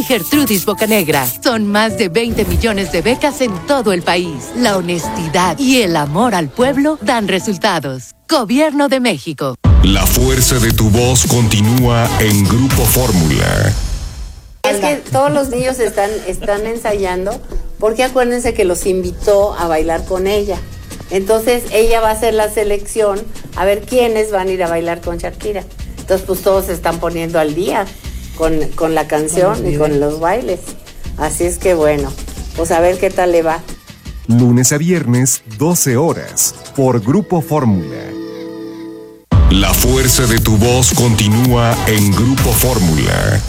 Gertrudis Bocanegra. Son más de 20 millones de becas en todo el país. La honestidad y el amor al pueblo dan resultados. Gobierno de México. La fuerza de tu voz continúa en Grupo Fórmula. Es que todos los niños están ensayando, porque acuérdense que los invitó a bailar con ella. Entonces ella va a hacer la selección a ver quiénes van a ir a bailar con Shakira. Entonces pues todos se están poniendo al día con la canción y con los bailes. Así es que bueno, pues a ver qué tal le va. Lunes a viernes, 12 horas, por Grupo Fórmula. La fuerza de tu voz continúa en Grupo Fórmula.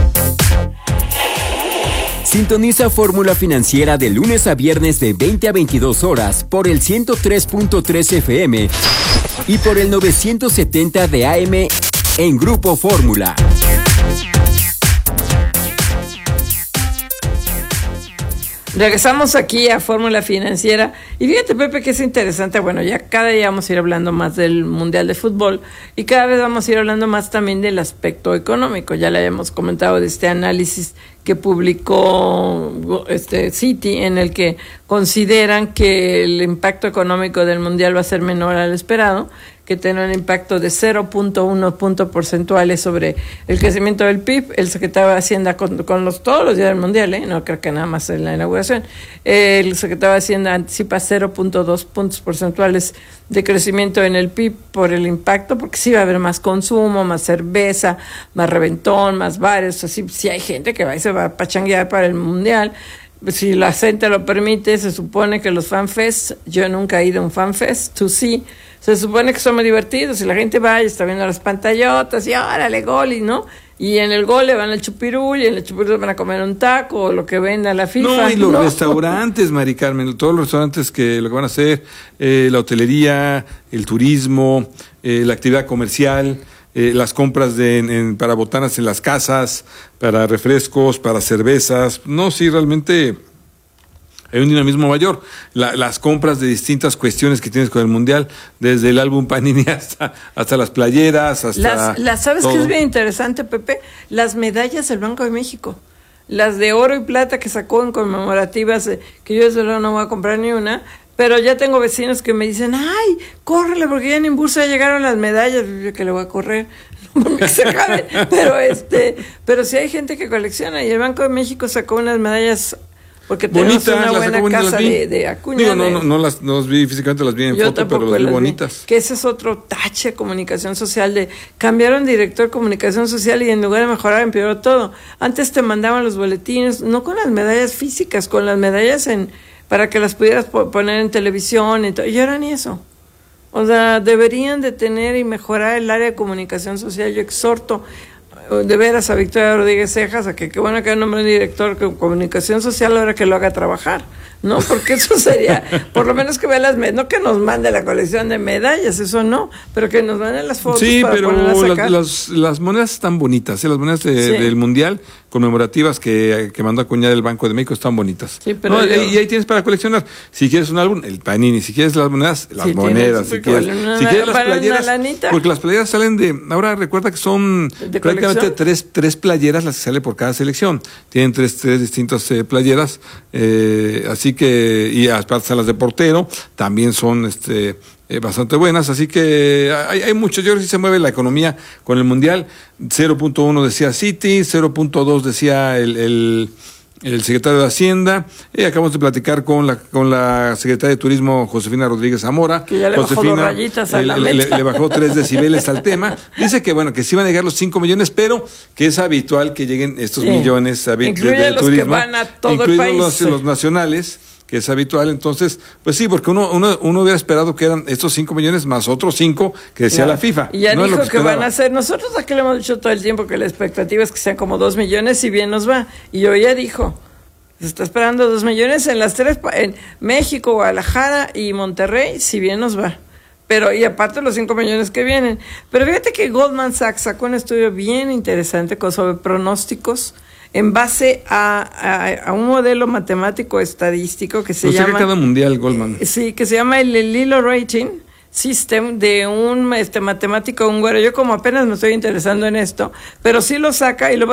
Sintoniza Fórmula Financiera de lunes a viernes de 20 a 22 horas por el 103.3 FM y por el 970 de AM en Grupo Fórmula. Regresamos aquí a Fórmula Financiera y fíjate, Pepe, que es interesante. Bueno, ya cada día vamos a ir hablando más del Mundial de Fútbol y cada vez vamos a ir hablando más también del aspecto económico. Ya le habíamos comentado de este análisis que publicó Citi, en el que consideran que el impacto económico del Mundial va a ser menor al esperado, que tiene un impacto de 0.1 puntos porcentuales sobre el crecimiento del PIB. El secretario de Hacienda, con todos los días del Mundial, no creo que nada más en la inauguración, el secretario de Hacienda anticipa 0.2 puntos porcentuales de crecimiento en el PIB por el impacto, porque sí va a haber más consumo, más cerveza, más reventón, más bares. Así, sí hay gente que va y se va a pachanguear para el Mundial. Si la gente lo permite, se supone que los fanfest, yo nunca he ido a un fanfest, tú sí, se supone que son muy divertidos, y la gente va y está viendo las pantallotas, y órale, gol, y ¿no? Y en el gol le van al chupirú, y en el chupirú van a comer un taco, o lo que venda la FIFA. No, y los restaurantes, Mari Carmen, todos los restaurantes que lo que van a hacer, la hotelería, el turismo, la actividad comercial, las compras para botanas en las casas, para refrescos, para cervezas. No, sí, realmente hay un dinamismo mayor. Las compras de distintas cuestiones que tienes con el Mundial, desde el álbum Panini hasta las playeras, hasta ¿sabes todo. qué es bien interesante, Pepe? Las medallas del Banco de México. Las de oro y plata que sacó en conmemorativas, que yo desde luego no voy a comprar ni una, pero ya tengo vecinos que me dicen, ay, córrele, porque ya en Imbursa ya llegaron las medallas. Yo que le voy a correr, porque se acaben. Pero sí hay gente que colecciona, y el Banco de México sacó unas medallas, porque tenemos bonitas, una buena casa de Acuña. Digo, no las vi físicamente, las vi en foto, pero las vi bonitas. Que ese es otro tache de comunicación social, de cambiaron director de comunicación social y en lugar de mejorar empeoró todo. Antes te mandaban los boletines, no con las medallas físicas, con las medallas para que las pudieras poner en televisión y todo, y ahora ni eso. O sea, deberían de tener y mejorar el área de comunicación social. Yo exhorto de veras a Victoria Rodríguez Cejas a que qué bueno que nombre un director de comunicación social ahora que lo haga trabajar, ¿no? Porque eso sería, por lo menos que vea no que nos mande la colección de medallas, eso no, pero que nos mande las fotos. Sí, para pero las monedas están bonitas, las monedas del Mundial conmemorativas que mandó a acuñar el Banco de México están bonitas. Sí, pero y ahí tienes para coleccionar. Si quieres un álbum, el Panini. Si quieres las monedas, las monedas. Si quieres las playeras, porque las playeras salen ahora recuerda que son prácticamente tres playeras las que sale por cada selección. Tienen tres distintas playeras, así que, y aparte las de portero, también son bastante buenas, así que hay mucho. Yo creo que sí se mueve la economía con el Mundial. 0.1 decía Citi, 0.2 decía el secretario de Hacienda. Acabamos de platicar con la secretaria de Turismo, Josefina Rodríguez Zamora. Que ya le bajó 2 rayitas a la meta. Le bajó 3 decibeles al tema. Dice que que sí van a llegar los 5 millones, pero que es habitual que lleguen estos millones de los turismo, que van a todo el país. Los nacionales, que es habitual. Entonces, pues sí, porque uno hubiera esperado que eran estos 5 millones más otros 5 que decía la FIFA. Y ya no dijo que van a ser, nosotros aquí le hemos dicho todo el tiempo que la expectativa es que sean como 2 millones, si bien nos va. Y hoy ya dijo, se está esperando 2 millones en las tres, en México, Guadalajara y Monterrey, si bien nos va. Pero, y aparte los 5 millones que vienen. Pero fíjate que Goldman Sachs sacó un estudio bien interesante sobre pronósticos en base a un modelo matemático estadístico que se llama... cada mundial, Goldman. Sí, que se llama el Lilo Rating System, de un matemático húngaro. Yo como apenas me estoy interesando en esto, pero sí lo saca y lo